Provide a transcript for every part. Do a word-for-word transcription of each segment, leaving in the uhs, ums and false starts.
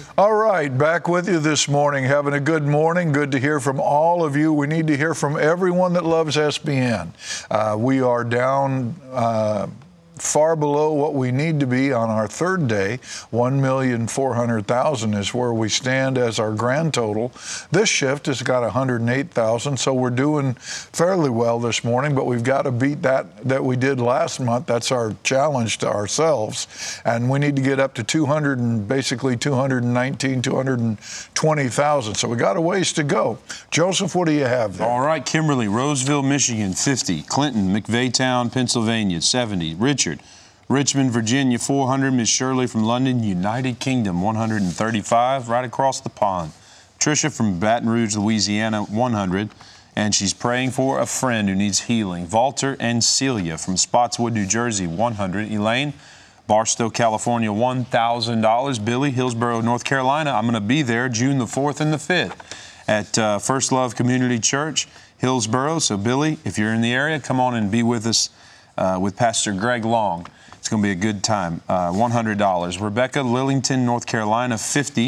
All right, back with you this morning. Having a good morning. Good to hear from all of you. We need to hear from everyone that loves S B N. Uh, we are down uh, far below what we need to be on our third day. one million four hundred thousand is where we stand as our grand total. This shift has got one hundred eight thousand, so we're doing fairly well this morning, but we've got to beat that that we did last month. That's our challenge to ourselves, and we need to get up to two hundred and basically two hundred nineteen, two hundred twenty thousand. So we got a ways to go. Joseph, what do you have there? All right, Kimberly, Roseville, Michigan, fifty. Clinton, McVeigh-Town, Pennsylvania, seventy. Richard, Richmond, Virginia, four hundred. Miss Shirley from London, United Kingdom, one hundred thirty-five, right across the pond. Tricia from Baton Rouge, Louisiana, one hundred, and she's praying for a friend who needs healing. Walter and Celia from Spotswood, New Jersey, one hundred. Elaine, Barstow, California, one thousand dollars. Billy, Hillsborough, North Carolina, I'm going to be there June the fourth and the fifth at uh, First Love Community Church, Hillsborough. So, Billy, if you're in the area, come on and be with us uh, with Pastor Greg Long. It's going to be a good time. Uh, one hundred dollars. Rebecca, Lillington, North Carolina, fifty.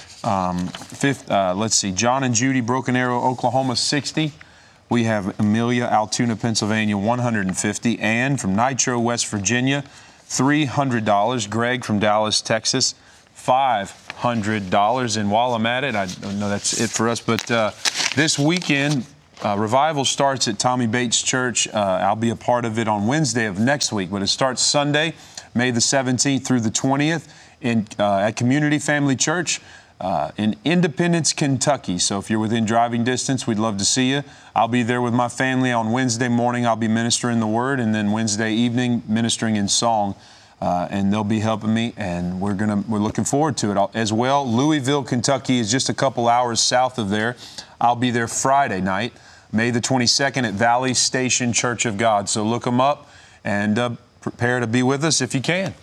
Um, fifth, uh, let's see, John and Judy, Broken Arrow, Oklahoma, sixty. We have Amelia, Altoona, Pennsylvania, one hundred fifty. Ann from Nitro, West Virginia, three hundred dollars. Greg from Dallas, Texas, five hundred dollars. And while I'm at it, I know that's it for us, but uh, this weekend, Uh, revival starts at Tommy Bates Church. Uh, I'll be a part of it on Wednesday of next week, but it starts Sunday, May the seventeenth through the twentieth in, uh, at Community Family Church uh, in Independence, Kentucky. So if you're within driving distance, we'd love to see you. I'll be there with my family on Wednesday morning. I'll be ministering the word, and then Wednesday evening ministering in song. Uh, and they'll be helping me, and we're gonna we're looking forward to it as well. Louisville, Kentucky is just a couple hours south of there. I'll be there Friday night, May the twenty-second at Valley Station Church of God. So look them up and uh, prepare to be with us if you can.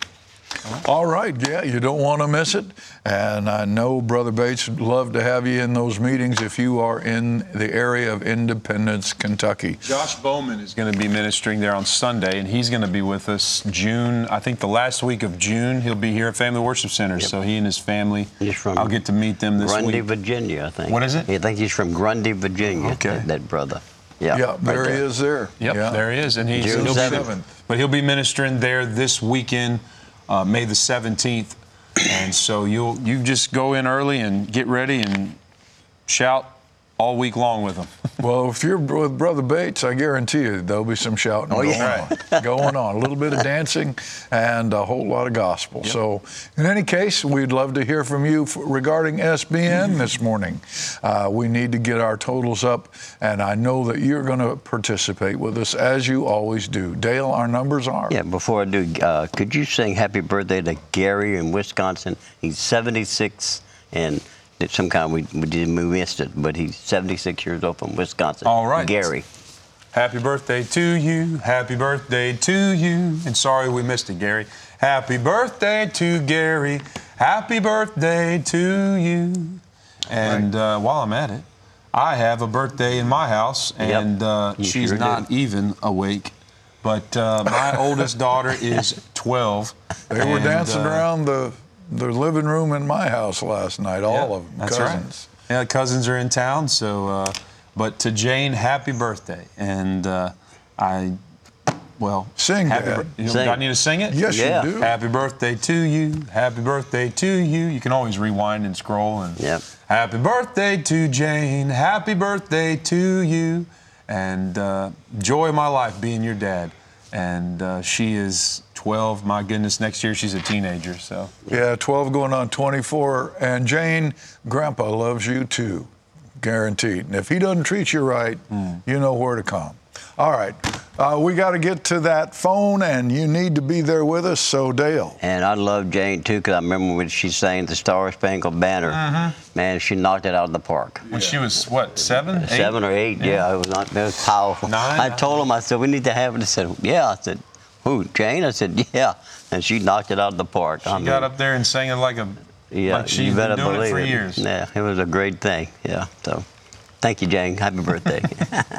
All right, yeah, you don't want to miss it. And I know Brother Bates would love to have you in those meetings if you are in the area of Independence, Kentucky. Josh Bowman is going to be ministering there on Sunday, and he's going to be with us June, I think the last week of June. He'll be here at Family Worship Center, yep. So he and his family, he's from I'll get to meet them this Grundy, week. Virginia, I think. What is it? I think he's from Grundy, Virginia, okay. that, that brother. Yeah, yeah right there there. he is there. Yep, yeah. there he is. And he's, June he'll seventh. Be, but he'll be ministering there this weekend, uh, May the seventeenth. And so you'll you just go in early and get ready and shout all week long with them. Well, if you're with Brother Bates, I guarantee you there'll be some shouting oh, going, yeah. on, going on. A little bit of dancing and a whole lot of gospel. Yep. So in any case, we'd love to hear from you regarding S B N this morning. Uh, we need to get our totals up, and I know that you're going to participate with us as you always do. Dale, our numbers are? Yeah, before I do, uh, could you sing happy birthday to Gary in Wisconsin? He's seventy-six, and some kind we we, did, we missed it, but he's seventy-six years old from Wisconsin. All right. Gary. Happy birthday to you. Happy birthday to you. And sorry we missed it, Gary. Happy birthday to Gary. Happy birthday to you. And uh, while I'm at it, I have a birthday in my house, and yep. uh, she's sure not did. even awake. But uh, my oldest daughter is twelve. They were and, dancing uh, around the the living room in my house last night, all yeah, of them, that's cousins. Right. Yeah, cousins are in town, so, uh, but to Jane, happy birthday. And uh, I, well. Sing, happy Dad. Bir- you Sing. I need to sing it? Yes, yeah. you do. Happy birthday to you, happy birthday to you. You can always rewind and scroll. And yep. Happy birthday to Jane, happy birthday to you. And uh, joy of my life being your dad. And uh, she is twelve. My goodness, next year she's a teenager. So yeah, twelve going on twenty-four. And Jane, Grandpa loves you too, guaranteed. And if he doesn't treat you right, mm. you know where to come. All right, uh, we got to get to that phone, and you need to be there with us. So Dale. And I love Jane too, because I remember when she sang the Star Spangled Banner. Mm-hmm. Man, she knocked it out of the park. When yeah. she was what, seven, eight? Seven or eight, yeah. yeah it was not. It was powerful. Nine. I told him, I said, we need to have it. He said, yeah. I said, who, Jane? I said, yeah. And she knocked it out of the park. She I mean, got up there and sang it like a yeah. like she's been doing it for it. years. Yeah, it was a great thing. Yeah. So, thank you, Jane. Happy birthday.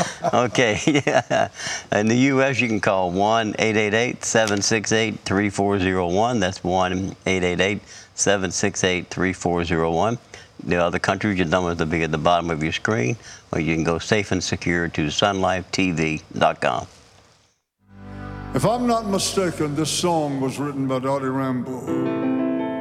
Okay, yeah. In the U S, you can call one eight eight eight, seven six eight, three four zero one. That's one eight eight eight, seven six eight, three four zero one. The other countries, your numbers will be at the bottom of your screen, or you can go safe and secure to sun life T V dot com. If I'm not mistaken, this song was written by Dottie Rambo.